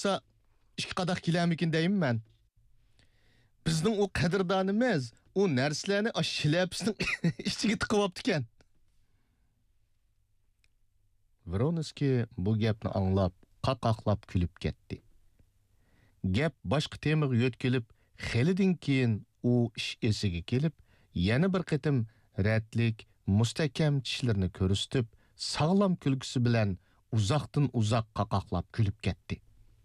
bo'lsa, ikki qadoq kelamikin deyim men. Bizning o qadrdonimiz o narsalarni shilapisining ichiga tiqib olibdi ekan. Vronskiy bu gapni anglab, qaqaqlab kulib ketdi. Gap boshqa temaga yo'tkilib, xelidan keyin u ish esiga kelib, yana bir qitim ratlik, mustahkam tishlarini ko'rsatib, sog'lom kulgisi bilan uzoqdan uzoq qaqaqlab kulib ketdi.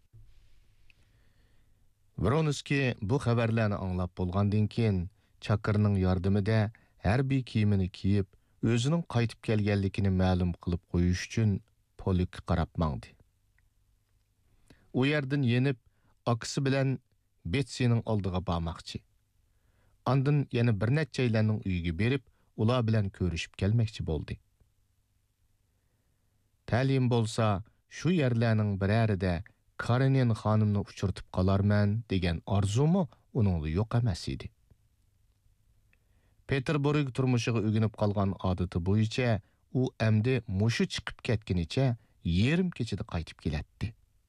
Vronskiy bu xabarlarni anglab bo'lgandan keyin chaqirning yordamida harbiy kiyimini kiyib, o'zining qaytib kelganligini ma'lum qilib qo'yish uchun polkka qarab mangdi. U yerdan yenib, akisi bilan Betsining oldiga bormoqchi. Ondan yana bir nechaylarning uyiga berib, ular bilan ko'rishib kelmoqchi bo'ldi. Ta'lim bo'lsa, shu yerlarning birarida Karenin xonimni uchirtib qolarman degan orzumu uningda yo'q emas edi. Peterburg turmushiga o'ginib qolgan odati bo'yicha u endi mushu chiqib ketgunicha yarim kechada qaytib keladi.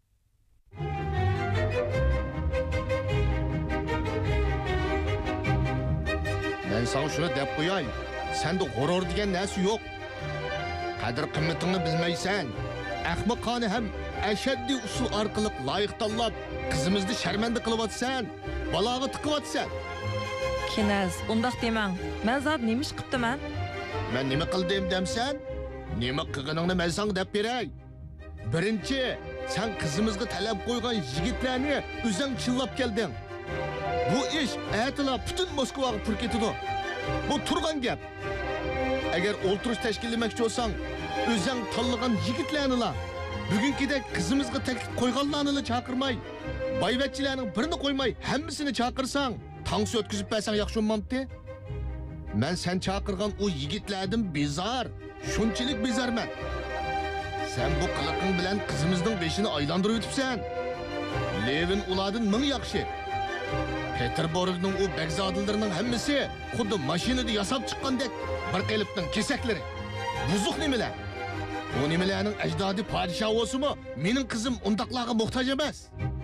Men sana shuni deb qo'yay, senda g'urur degan narsa yo'q. Qadr qimmatingni bilmaysan. Ahmoqona ham ashaddiy usul orqali loyiq tanlab, qizimizni sharmanda qilyapsan, baloga tiqyapsan. Kinaz, undaq demang. Men zot nima ish qilibdiman? Men nima qildim demsan? Nima qilganingni men senga deb beray. Birinchi, sen qizimizga talab qo'ygan yigitlarni o'zing chillab kelding. Bu ish aytila butun Moskvaga pur ketdi. Bu turgan gap. Agar o'ltirish tashkillamoqchi bo'lsang, o'zing tanlagan yigitlarni bugünkidek qizimizga taklif qo'yganlarni chaqirmay, boyvachchilarning birini qo'ymay, hammasini chaqirsang, tansi o'tkazib bersan yaxshi bo'lmamdi? Men sen chaqirgan o yigitlardan bezar, shunchalik bezarman. Sen bu qiliqing bilan qizimizning beshini aylantirib o'tibsan. Levin ulardan ming yaxshi. Peterburgning o begzodilarining hammasi xuddi mashinada yasab chiqqandek bir qilibning kesaklari. Buzuq nimalar? O nimalarning ajdodi podshoh bo'lsa-mu, mening qizim undaqlarga muhtoj emas.